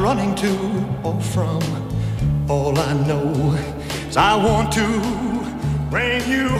running to or from. All I know is I want to bring you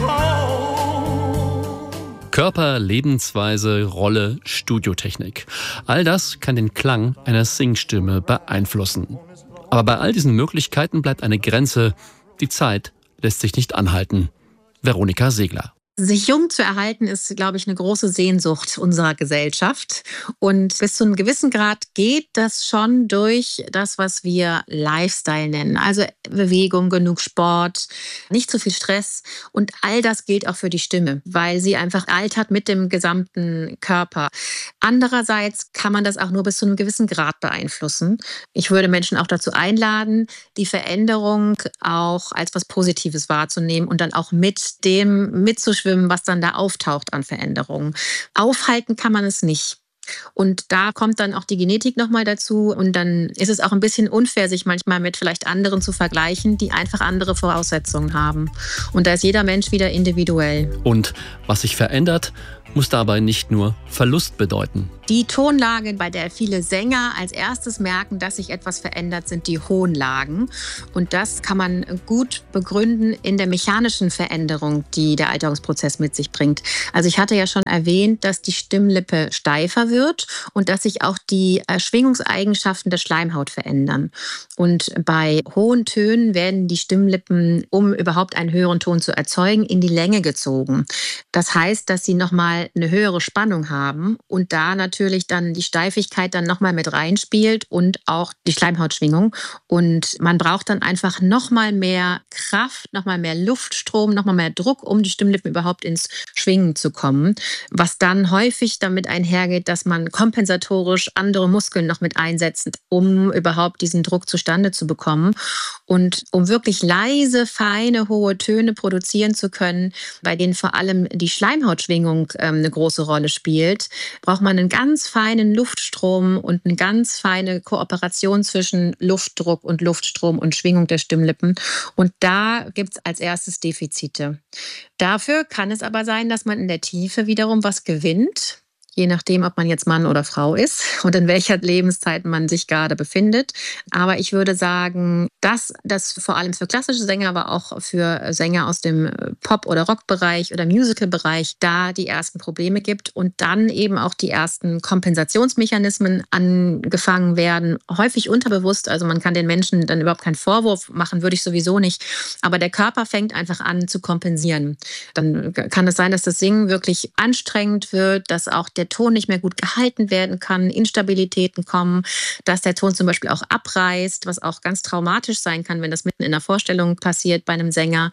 home. Körper, Lebensweise, Rolle, Studiotechnik. All das kann den Klang einer Singstimme beeinflussen. Aber bei all diesen Möglichkeiten bleibt eine Grenze. Die Zeit lässt sich nicht anhalten. Veronika Segler. Sich jung zu erhalten, ist, glaube ich, eine große Sehnsucht unserer Gesellschaft. Und bis zu einem gewissen Grad geht das schon durch das, was wir Lifestyle nennen. Also Bewegung, genug Sport, nicht zu viel Stress. Und all das gilt auch für die Stimme, weil sie einfach altert mit dem gesamten Körper. Andererseits kann man das auch nur bis zu einem gewissen Grad beeinflussen. Ich würde Menschen auch dazu einladen, die Veränderung auch als was Positives wahrzunehmen und dann auch mit dem mitzuschwimmen, was dann da auftaucht an Veränderungen. Aufhalten kann man es nicht. Und da kommt dann auch die Genetik nochmal dazu. Und dann ist es auch ein bisschen unfair, sich manchmal mit vielleicht anderen zu vergleichen, die einfach andere Voraussetzungen haben. Und da ist jeder Mensch wieder individuell. Und was sich verändert, muss dabei nicht nur Verlust bedeuten. Die Tonlage, bei der viele Sänger als erstes merken, dass sich etwas verändert, sind die hohen Lagen. Und das kann man gut begründen in der mechanischen Veränderung, die der Alterungsprozess mit sich bringt. Also ich hatte ja schon erwähnt, dass die Stimmlippe steifer wird und dass sich auch die Schwingungseigenschaften der Schleimhaut verändern. Und bei hohen Tönen werden die Stimmlippen, um überhaupt einen höheren Ton zu erzeugen, in die Länge gezogen. Das heißt, dass sie nochmal eine höhere Spannung haben und da natürlich dann die Steifigkeit dann nochmal mit reinspielt und auch die Schleimhautschwingung. Und man braucht dann einfach nochmal mehr Kraft, nochmal mehr Luftstrom, nochmal mehr Druck, um die Stimmlippen überhaupt ins Schwingen zu kommen. Was dann häufig damit einhergeht, dass man kompensatorisch andere Muskeln noch mit einsetzt, um überhaupt diesen Druck zustande zu bekommen. Und um wirklich leise, feine, hohe Töne produzieren zu können, bei denen vor allem die Schleimhautschwingung eine große Rolle spielt, braucht man einen ganz feinen Luftstrom und eine ganz feine Kooperation zwischen Luftdruck und Luftstrom und Schwingung der Stimmlippen. Und da gibt es als erstes Defizite. Dafür kann es aber sein, dass man in der Tiefe wiederum was gewinnt. Je nachdem, ob man jetzt Mann oder Frau ist und in welcher Lebenszeit man sich gerade befindet. Aber ich würde sagen, dass das vor allem für klassische Sänger, aber auch für Sänger aus dem Pop- oder Rockbereich oder Musical-Bereich da die ersten Probleme gibt und dann eben auch die ersten Kompensationsmechanismen angefangen werden, häufig unterbewusst. Also man kann den Menschen dann überhaupt keinen Vorwurf machen, würde ich sowieso nicht. Aber der Körper fängt einfach an zu kompensieren. Dann kann es sein, dass das Singen wirklich anstrengend wird, dass auch der Ton nicht mehr gut gehalten werden kann, Instabilitäten kommen, dass der Ton zum Beispiel auch abreißt, was auch ganz traumatisch sein kann, wenn das mitten in der Vorstellung passiert bei einem Sänger.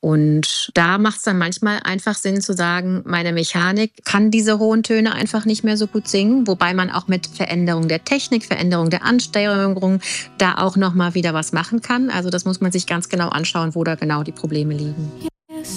Und da macht es dann manchmal einfach Sinn zu sagen, meine Mechanik kann diese hohen Töne einfach nicht mehr so gut singen, wobei man auch mit Veränderung der Technik, Veränderung der Ansteuerung da auch nochmal wieder was machen kann. Also das muss man sich ganz genau anschauen, wo da genau die Probleme liegen.